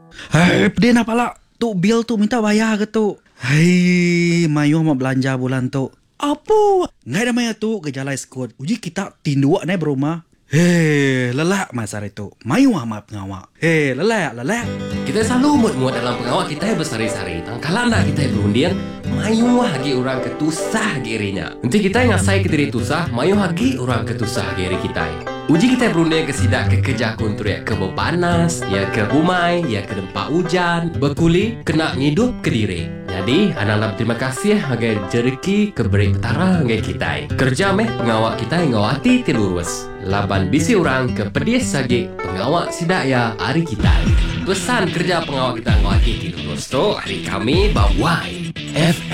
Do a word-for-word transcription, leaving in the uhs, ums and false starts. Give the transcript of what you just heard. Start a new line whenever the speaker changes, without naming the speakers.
Hei, pedih nak pala. Tu bil tu minta bayar ke tu? Hei, mayu mau belanja bulan tu. Apa? Ngai dah maya tu ke jalai skot. Uji kita tindua naik berumah. Hei, lelak masa itu. Mayu amat pengawak. Hei, lelak, lelak.
Kita selalu muat-muat dalam pengawak kita bersari-sari. Tangkalan dah kita berundian, mayu hagi orang ketusah girinya. Nanti kita ngasai ke diri tusah, mayu hagi orang ketusah giri kita. Uji kita berundian ke sidak ke kerja kuntur ya ke bau panas, ya ke humai, ya ke dempak hujan, berkuli, kena ngidup ke diri. Jadi, anak terima kasih agai jeriki keberi petara agai kita. Kerja meh pengawak kita yang ngawati tilurus. Laban bisi orang ke pedis sagi pengawak sidak ya hari kita. Pesan kerja pengawak kita ngawati tilurus tu hari kami bawai F